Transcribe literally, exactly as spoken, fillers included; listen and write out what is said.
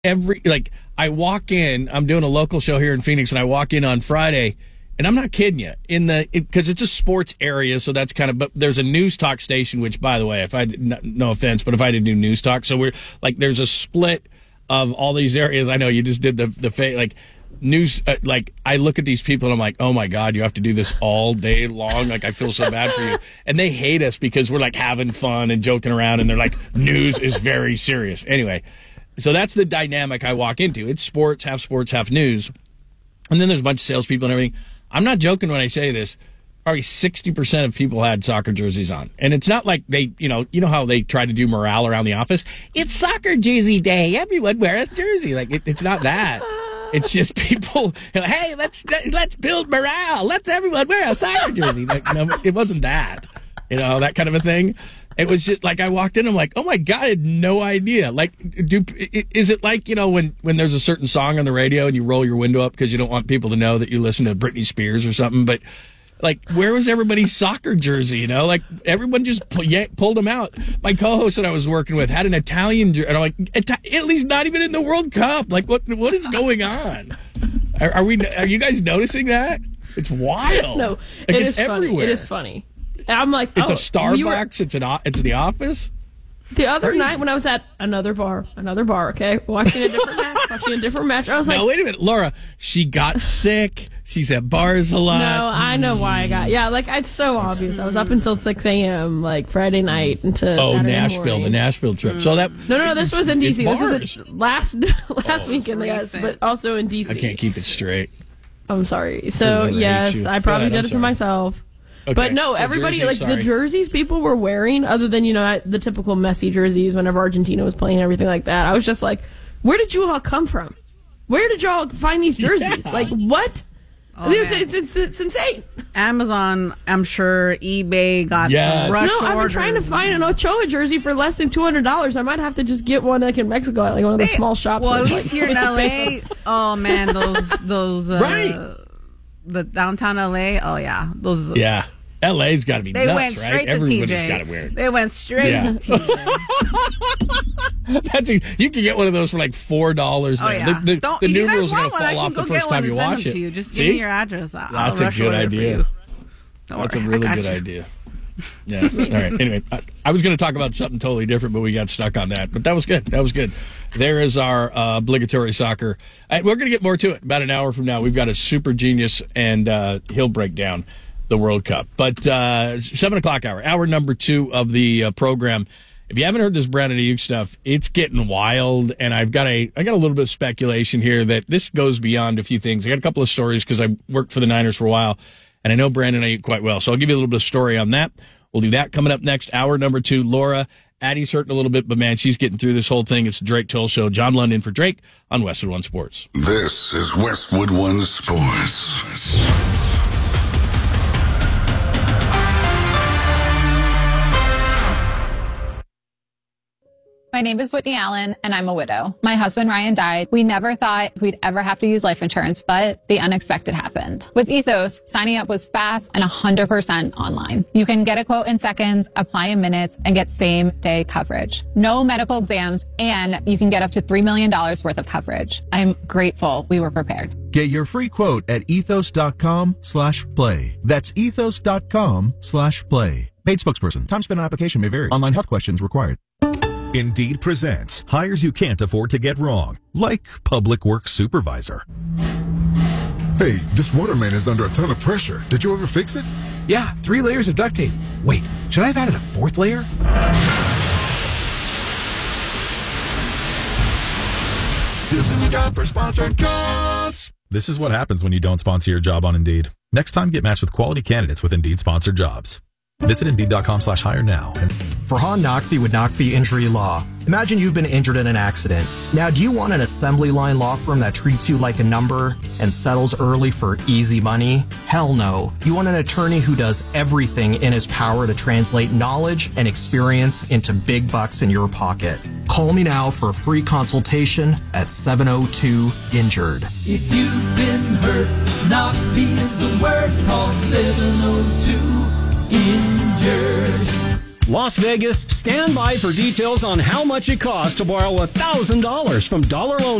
every, like, I walk in, I'm doing a local show here in Phoenix, and I walk in on Friday, and I'm not kidding you, in the, because it, it's a sports area, so that's kind of, but there's a news talk station, which, by the way, if I, no, no offense, but if I did do news talk, so we're, like, there's a split of all these areas. I know you just did the, the, fa- like, news, uh, like, I look at these people and I'm like, oh my God, you have to do this all day long. Like, I feel so bad for you. And they hate us because we're like having fun and joking around, and they're like, news is very serious. Anyway, so that's the dynamic I walk into. It's sports, half sports, half news. And then there's a bunch of salespeople and everything. I'm not joking when I say this. Probably sixty percent of people had soccer jerseys on. And it's not like they, you know, you know how they try to do morale around the office? It's soccer jersey day. Everyone wear a jersey. Like, it, it's not that. It's just people, hey, let's let's build morale. Let's everyone wear a soccer jersey. Like, no, it wasn't that, you know, that kind of a thing. It was just like I walked in, I'm like, oh my God, I had no idea. Like, do is it like, you know, when, when there's a certain song on the radio and you roll your window up because you don't want people to know that you listen to Britney Spears or something, but like, where was everybody's soccer jersey, you know? Like, everyone just pull, yeah, pulled them out. My co-host that I was working with had an Italian jersey, and I'm like, Italy's not even in the World Cup. Like, what what is going on? Are, are we? Are you guys noticing that? It's wild. No, like, it it's is everywhere. funny. It is funny. And I'm like, it's oh, a Starbucks. Were... It's an. It's the office. The other Crazy. night when I was at another bar, another bar, okay, watching a different match, watching a different match, I was like, no, wait a minute, Laura. She got sick. She's at bars a lot. No, I know why I got. Yeah, like, it's so obvious. I was up until six a.m. like Friday night into oh Saturday Nashville, morning. the Nashville trip. So that no, no, no. This was in D C. This was a, last last Oh, weekend, yes, but also in D C. I can't keep it straight. I'm sorry. So I yes, I probably ahead, did I'm it to sorry. myself. Okay. But no, So everybody, jerseys, like, sorry. the jerseys people were wearing, other than, you know, the typical Messi jerseys whenever Argentina was playing and everything like that. I was just like, where did you all come from? Where did y'all find these jerseys? Yeah. Like, what? Oh, it's, man. it's, it's, it's insane. Amazon, I'm sure, eBay got Yes. some rush No, I've been orders. trying to find an Ochoa jersey for less than two hundred dollars. I might have to just get one like in Mexico at like one of the They- small shops. Well, where at it's least like here in L A, twenty pesos. oh man, those those uh, Right. the downtown L A. Oh yeah, those. Yeah, L A's got to be They nuts, went right? straight to Everybody's T J. got to wear it. They went straight Yeah. to T J. That's a, you can get one of those for like four dollars. Oh yeah. The, the, Don't, the if you guys numerals are want going to one, I fall can off the go first get time one you and send wash them it. to you. Just See? give me your address. I'll That's a rush good order for idea. you. Don't That's worry, a really I got good you. idea. Yeah. All right. Anyway, I, I was going to talk about something totally different, but we got stuck on that. But that was good. That was good. There is our uh, obligatory soccer. Uh, we're going to get more to it about an hour from now. We've got a super genius, and uh, he'll break down the World Cup. But uh, seven o'clock hour, hour number two of the uh, program. If you haven't heard this Brandon Ayuk stuff, it's getting wild, and I've got a I got a little bit of speculation here that this goes beyond a few things. I got a couple of stories because I worked for the Niners for a while, and I know Brandon Ayuk quite well. So I'll give you a little bit of story on that. We'll do that coming up next. Hour number two, Laura. Addie's hurting a little bit, but man, she's getting through this whole thing. It's the Drake Toll Show. John London for Drake on Westwood One Sports. This is Westwood One Sports. My name is Whitney Allen, and I'm a widow. My husband, Ryan, died. We never thought we'd ever have to use life insurance, but the unexpected happened. With Ethos, signing up was fast and one hundred percent online. You can get a quote in seconds, apply in minutes, and get same-day coverage. No medical exams, and you can get up to three million dollars worth of coverage. I'm grateful we were prepared. Get your free quote at ethos.com slash play. That's ethos.com slash play. Paid spokesperson. Time spent on application may vary. Online health questions required. Indeed presents hires you can't afford to get wrong, like public works supervisor. Hey, this waterman is under a ton of pressure. Did you ever fix it? Yeah, three layers of duct tape. Wait, should I have added a fourth layer? This is a job for sponsored jobs. This is what happens when you don't sponsor your job on Indeed. Next time, get matched with quality candidates with Indeed sponsored jobs. Visit Indeed.com slash hire now. Farhan Naqvi with Naqvi Injury Law. Imagine you've been injured in an accident. Now, do you want an assembly line law firm that treats you like a number and settles early for easy money? Hell no. You want an attorney who does everything in his power to translate knowledge and experience into big bucks in your pocket. Call me now for a free consultation at seven oh two injured. If you've been hurt, Naqvi is the word. Call seven oh two injured. Las Vegas, stand by for details on how much it costs to borrow one thousand dollars from Dollar Loan